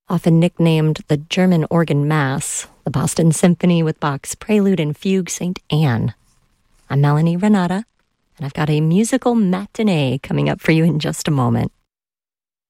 often nicknamed the German organ mass, the Boston Symphony with Bach's Prelude and Fugue St. Anne. I'm Melanie Renata, and I've got a musical matinee coming up for you in just a moment.